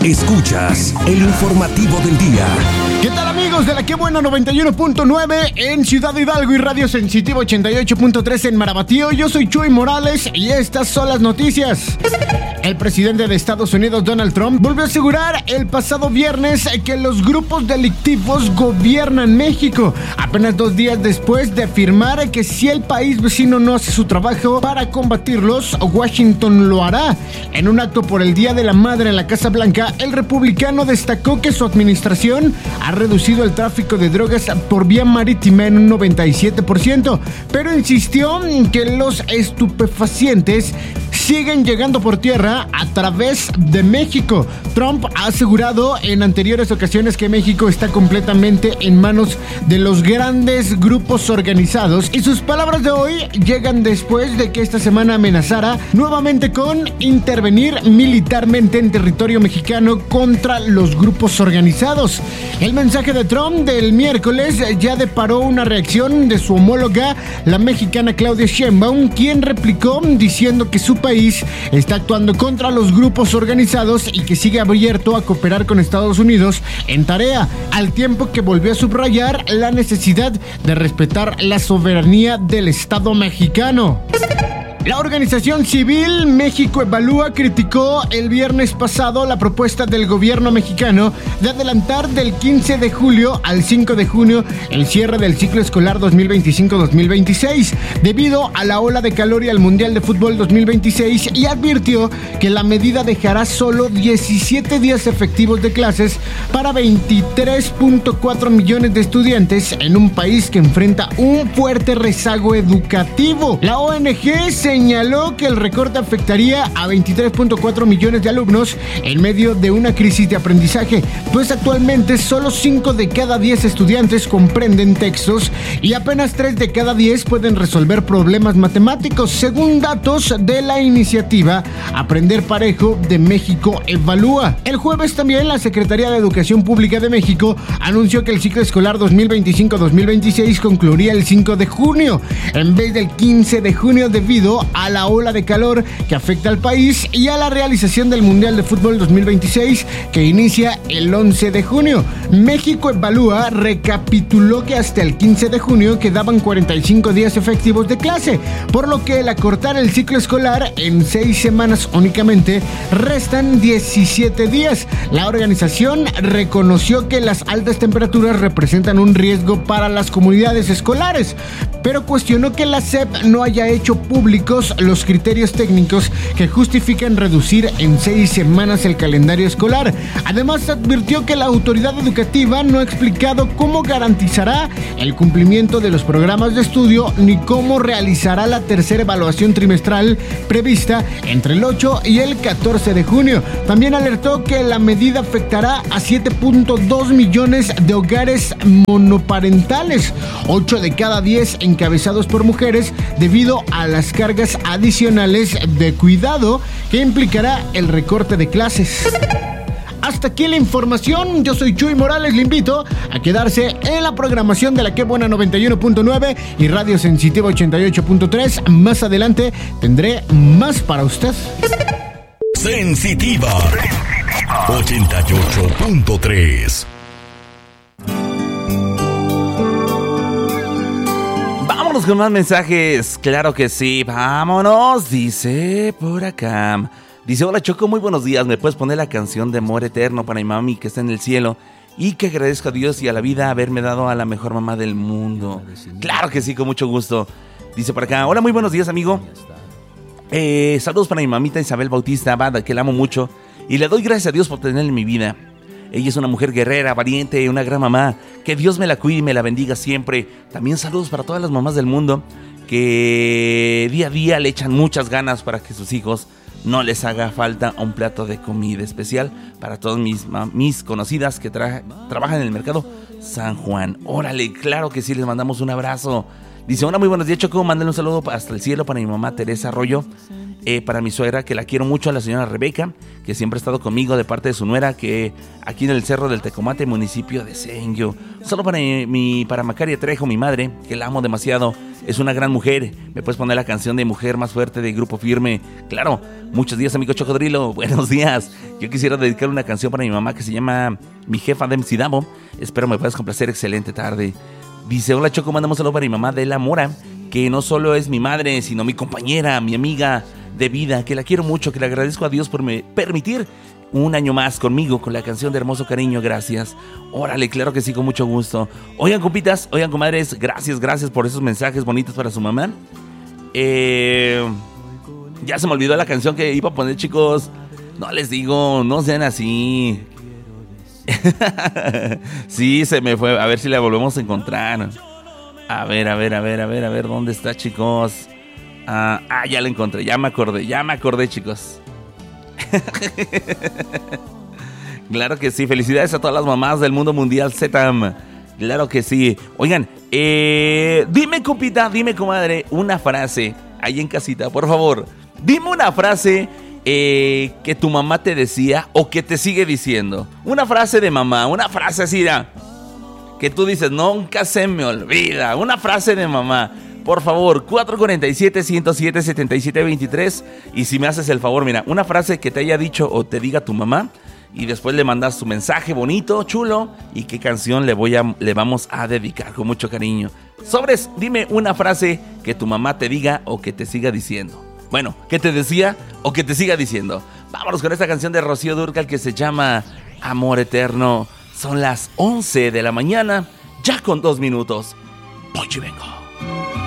Escuchas el informativo del día. ¿Qué tal, amigos de la Qué Buena 91.9 en Ciudad Hidalgo y Radio Sensitivo 88.3 en Marabatío? Yo soy Chuy Morales y estas son las noticias. El presidente de Estados Unidos, Donald Trump, volvió a asegurar el pasado viernes que los grupos delictivos gobiernan México, apenas 2 días después de afirmar que si el país vecino no hace su trabajo para combatirlos, Washington lo hará. En un acto por el Día de la Madre en la Casa Blanca, el republicano destacó que su administración ha reducido el tráfico de drogas por vía marítima en un 97%, pero insistió que los estupefacientes siguen llegando por tierra a través de México. Trump ha asegurado en anteriores ocasiones que México está completamente en manos de los grandes grupos organizados, y sus palabras de hoy llegan después de que esta semana amenazara nuevamente con intervenir militarmente en territorio mexicano contra los grupos organizados. El mensaje de Trump del miércoles ya deparó una reacción de su homóloga, la mexicana Claudia Sheinbaum, quien replicó diciendo que su país está actuando contra los grupos organizados y que sigue abierto a cooperar con Estados Unidos en tarea, al tiempo que volvió a subrayar la necesidad de respetar la soberanía del Estado mexicano. La organización civil México Evalúa criticó el viernes pasado la propuesta del gobierno mexicano de adelantar del 15 de julio al 5 de junio el cierre del ciclo escolar 2025-2026 debido a la ola de calor y al Mundial de Fútbol 2026, y advirtió que la medida dejará solo 17 días efectivos de clases para 23.4 millones de estudiantes en un país que enfrenta un fuerte rezago educativo. La ONG señaló que el recorte afectaría a 23.4 millones de alumnos en medio de una crisis de aprendizaje, pues actualmente solo 5 de cada 10 estudiantes comprenden textos y apenas 3 de cada 10 pueden resolver problemas matemáticos, según datos de la iniciativa Aprender Parejo de México Evalúa. El jueves también la Secretaría de Educación Pública de México anunció que el ciclo escolar 2025-2026 concluiría el 5 de junio en vez del 15 de junio debido a la ola de calor que afecta al país y a la realización del Mundial de Fútbol 2026 que inicia el 11 de junio. México Evalúa recapituló que hasta el 15 de junio quedaban 45 días efectivos de clase, por lo que al acortar el ciclo escolar en 6 semanas únicamente, restan 17 días. La organización reconoció que las altas temperaturas representan un riesgo para las comunidades escolares, pero cuestionó que la SEP no haya hecho públicos los criterios técnicos que justifican reducir en 6 semanas el calendario escolar. Además, advirtió que la autoridad educativa no ha explicado cómo garantizará el cumplimiento de los programas de estudio ni cómo realizará la tercera evaluación trimestral prevista entre el 8 y el 14 de junio. También alertó que la medida afectará a 7.2 millones de hogares monoparentales, 8 de cada 10 encabezados por mujeres, debido a las cargas adicionales de cuidado que implicará el recorte de clases. Hasta aquí la información. Yo soy Chuy Morales. Le invito a quedarse en la programación de la Qué Buena 91.9 y Radio Sensitivo 88.3. Más adelante tendré más para usted. Sensitiva 88.3. Vámonos con más mensajes, claro que sí, vámonos, dice por acá. Dice, hola Choco, muy buenos días, ¿me puedes poner la canción de Amor Eterno para mi mami que está en el cielo? Y que agradezco a Dios y a la vida haberme dado a la mejor mamá del mundo. Claro que sí, con mucho gusto. Dice por acá, hola, muy buenos días, amigo. Saludos para mi mamita Isabel Bautista Abada, que la amo mucho y le doy gracias a Dios por tenerla en mi vida. Ella es una mujer guerrera, valiente, una gran mamá. Que Dios me la cuide y me la bendiga siempre. También saludos para todas las mamás del mundo que día a día le echan muchas ganas para que sus hijos no les haga falta un plato de comida especial. Para todas mis conocidas que trabajan en el mercado San Juan. Órale, claro que sí, les mandamos un abrazo. Dice, hola, muy buenos días, Choco. Mándale un saludo hasta el cielo para mi mamá Teresa Arroyo. Para mi suegra, que la quiero mucho, a la señora Rebeca, que siempre ha estado conmigo de parte de su nuera, que aquí en el Cerro del Tecomate, municipio de Senjo. Solo para Macaria Trejo, mi madre, que la amo demasiado, es una gran mujer. ¿Me puedes poner la canción de Mujer Más Fuerte de Grupo Firme? Claro, muchos días, amigo Chocodrilo, buenos días. Yo quisiera dedicar una canción para mi mamá que se llama Mi Jefa de Msidamo. Espero me puedas complacer, excelente tarde. Dice, hola Choco, mandamos un saludo para mi mamá de La Mora, que no solo es mi madre, sino mi compañera, mi amiga de vida, que la quiero mucho, que le agradezco a Dios por permitir un año más conmigo con la canción de Hermoso Cariño, gracias. Órale, claro que sí, con mucho gusto. Oigan, compitas, oigan, comadres, gracias por esos mensajes bonitos para su mamá. Ya se me olvidó la canción que iba a poner, chicos. No les digo, no sean así. Sí, se me fue. A ver si la volvemos a encontrar. A ver, ¿dónde está, chicos? Ya la encontré, ya me acordé, chicos. Claro que sí, felicidades a todas las mamás del mundo mundial ZM. Claro que sí. Oigan, dime, compita, dime, comadre, una frase ahí en casita, por favor. Dime una frase que tu mamá te decía o que te sigue diciendo. Una frase de mamá, una frase así, que tú dices, nunca se me olvida. Una frase de mamá. Por favor, 447-107-7723. Y si me haces el favor, mira, una frase que te haya dicho o te diga tu mamá. Y después le mandas tu mensaje bonito, chulo. Y qué canción le vamos a dedicar con mucho cariño. Sobres, dime una frase que tu mamá te diga o que te siga diciendo. Bueno, que te decía o que te siga diciendo. Vámonos con esta canción de Rocío Dúrcal que se llama Amor Eterno. Son las 11 de la mañana, ya con 2 minutos. Voy y vengo.